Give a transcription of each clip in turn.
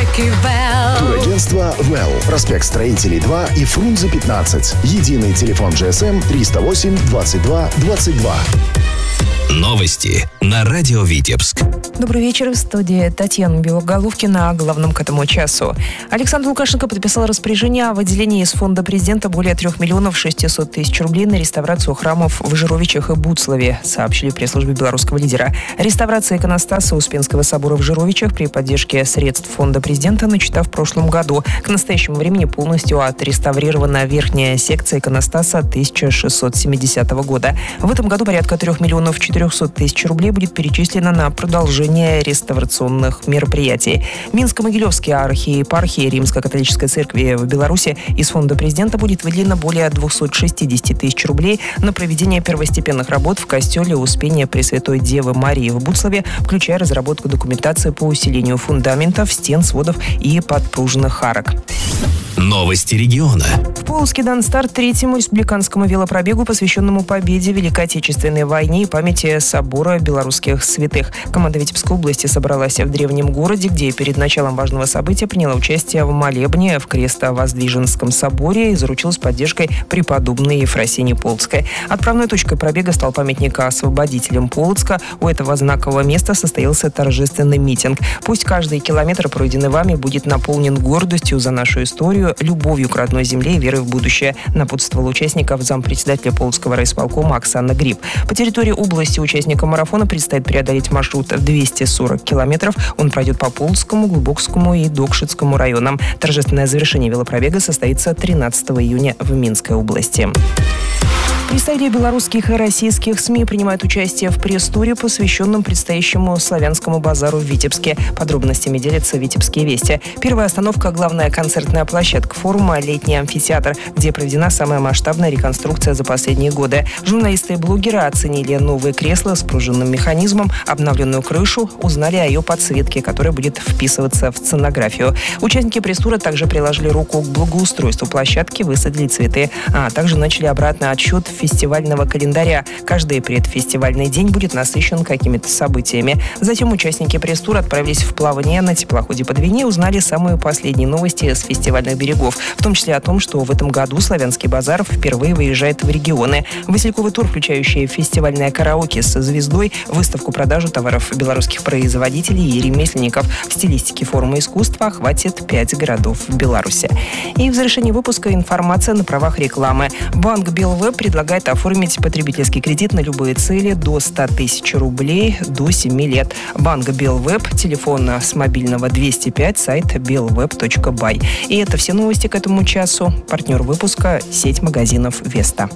Турагентство «Вэлл». Проспект Строителей 2 и Фрунзе 15. Единый телефон GSM 308 22 22. Новости на радио Витебск. Добрый вечер. В студии Татьяна Белоголовкина. О главном к этому часу. Александр Лукашенко подписал распоряжение о выделении из фонда президента более 3 миллионов 600 тысяч рублей на реставрацию храмов в Жировичах и Буцлове, сообщили в пресс-службе белорусского лидера. Реставрация иконостаса Успенского собора в Жировичах при поддержке средств фонда президента начата в прошлом году. К настоящему времени полностью отреставрирована верхняя секция иконостаса 1670 года. В этом году порядка 3 миллионов 400 тысяч рублей будет перечислено на продолжение реставрационных мероприятий. Минско-Могилевские архиепархии Римско-католической церкви в Беларуси из фонда президента будет выделено более 260 тысяч рублей на проведение первостепенных работ в костеле Успения Пресвятой Девы Марии в Буцлове, включая разработку документации по усилению фундаментов, стен, сводов и подпружинных арок. Новости региона. В Полоцке дан старт третьему республиканскому велопробегу, посвященному победе в Великой Отечественной войне и памяти собора белорусских святых. Команда Витебской области собралась в древнем городе, где перед началом важного события приняла участие в молебне в Крестовоздвиженском соборе и заручилась поддержкой преподобной Ефросинии Полоцкой. Отправной точкой пробега стал памятник освободителям Полоцка. У этого знакового места состоялся торжественный митинг. Пусть каждый километр, пройденный вами, будет наполнен гордостью за нашу историю, любовью к родной земле и верой в будущее, напутствовал участников зампредседателя Полоцкого райисполкома Оксана Гриб. По территории области участникам марафона предстоит преодолеть маршрут в 240 километров. Он пройдет по Полоцкому, Глубокскому и Докшицкому районам. Торжественное завершение велопробега состоится 13 июня в Минской области. Представители белорусских и российских СМИ принимают участие в пресс-туре, посвященном предстоящему славянскому базару в Витебске. Подробностями делятся «Витебские вести». Первая остановка – главная концертная площадка форума «Летний амфитеатр», где проведена самая масштабная реконструкция за последние годы. Журналисты и блогеры оценили новые кресла с пружинным механизмом, обновленную крышу, узнали о ее подсветке, которая будет вписываться в сценографию. Участники пресс-тура также приложили руку к благоустройству площадки, высадили цветы, а также начали обратный отсчет фестивального календаря. Каждый предфестивальный день будет насыщен какими-то событиями. Затем участники пресс-тура отправились в плавание на теплоходе по Двине и узнали самые последние новости с фестивальных берегов, в том числе о том, что в этом году славянский базар впервые выезжает в регионы. Васильковый тур, включающий фестивальное караоке со звездой, выставку-продажу товаров белорусских производителей и ремесленников в стилистике форума искусства, охватит 5 городов в Беларуси. И в завершении выпуска информация на правах рекламы. Банк Белвеб предлагает оформить потребительский кредит на любые цели до 100 тысяч рублей до 7 лет. Банк Белвеб, телефон с мобильного 205, сайт belweb.by. И это все новости к этому часу. Партнер выпуска – сеть магазинов «Веста».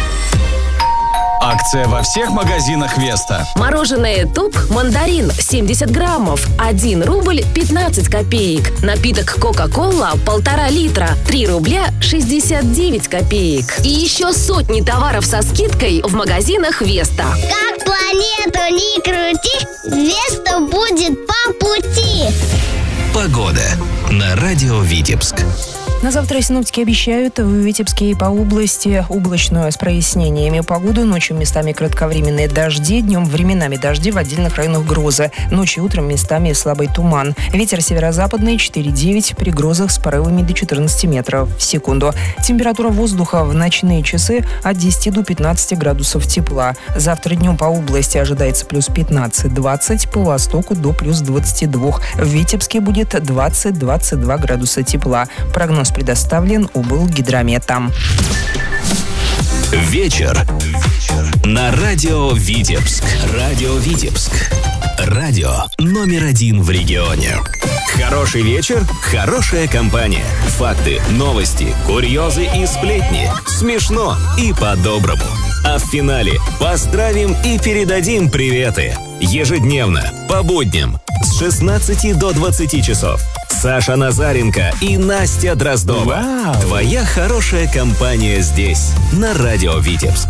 Акция во всех магазинах «Веста». Мороженое «Топ» мандарин 70 граммов, 1 рубль 15 копеек. Напиток «Кока-кола» 1,5 литра, 3 рубля 69 копеек. И еще сотни товаров со скидкой в магазинах «Веста». Как планету не крути, «Веста» будет по пути. Погода на радио Витебск. На завтра синоптики обещают в Витебске и по области облачную с прояснениями погоду. Ночью местами кратковременные дожди, днем временами дожди, в отдельных районах грозы. Ночью и утром местами слабый туман. Ветер северо-западный 4,9, при грозах с порывами до 14 метров в секунду. Температура воздуха в ночные часы от 10 до 15 градусов тепла. Завтра днем по области ожидается плюс 15-20, по востоку до плюс 22. В Витебске будет 20-22 градуса тепла. Прогноз предоставлен облгидрометом. Вечер на радио Витебск. Радио Витебск. Радио номер 1 в регионе. Хороший вечер, хорошая компания. Факты, новости, курьезы и сплетни. Смешно и по-доброму. А в финале поздравим и передадим приветы. Ежедневно, по будням, с 16 до 20 часов. Саша Назаренко и Настя Дроздова. Вау! Твоя хорошая компания здесь, на радио Витебск.